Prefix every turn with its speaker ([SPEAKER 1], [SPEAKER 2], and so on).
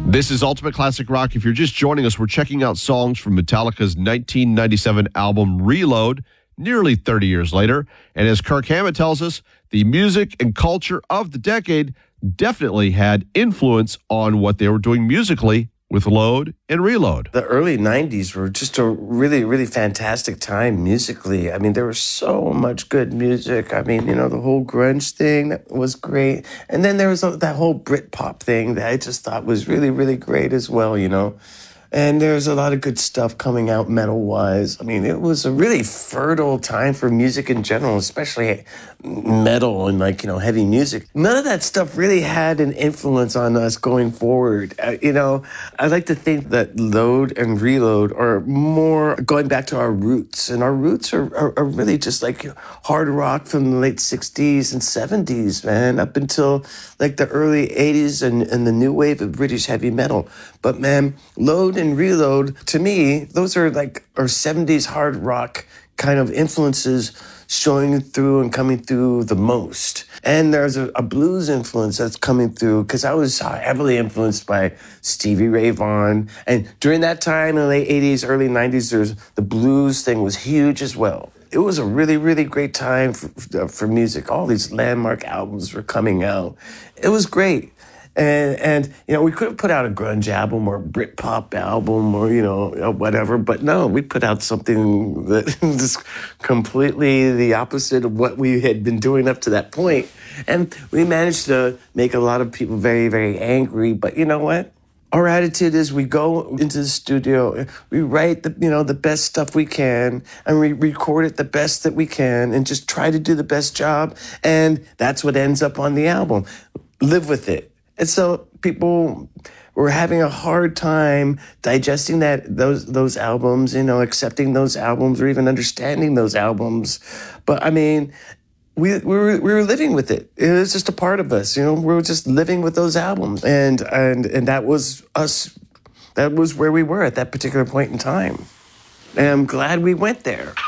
[SPEAKER 1] This is Ultimate Classic Rock. If you're just joining us, we're checking out songs from Metallica's 1997 album Reload, nearly 30 years later. And as Kirk Hammett tells us, the music and culture of the decade definitely had influence on what they were doing musically with Load and Reload.
[SPEAKER 2] The early 90s were just a really, really fantastic time musically. I mean, there was so much good music. I mean, the whole grunge thing that was great. And then there was that whole Britpop thing that I just thought was really, really great as well, And there's a lot of good stuff coming out metal-wise. I mean, it was a really fertile time for music in general, especially metal and, heavy music. None of that stuff really had an influence on us going forward. I like to think that Load and Reload are more going back to our roots. And our roots are really just hard rock from the late 60s and 70s, man, up until the early 80s and the new wave of British heavy metal. But, man, Load and Reload, to me, those are our 70s hard rock kind of influences showing through and coming through the most. And there's a blues influence that's coming through because I was heavily influenced by Stevie Ray Vaughan. And during that time, in the late 80s, early 90s, the blues thing was huge as well. It was a really, really great time for music. All these landmark albums were coming out. It was great. And we could have put out a grunge album or a Britpop album or, whatever. But no, we put out something that is completely the opposite of what we had been doing up to that point. And we managed to make a lot of people very, very angry. But you know what? Our attitude is we go into the studio, we write the best stuff we can, and we record it the best that we can and just try to do the best job. And that's what ends up on the album. Live with it. And so people were having a hard time digesting those albums, accepting those albums or even understanding those albums. But I mean, we were living with it. It was just a part of us, we were just living with those albums. And that was us. That was where we were at that particular point in time. And I'm glad we went there.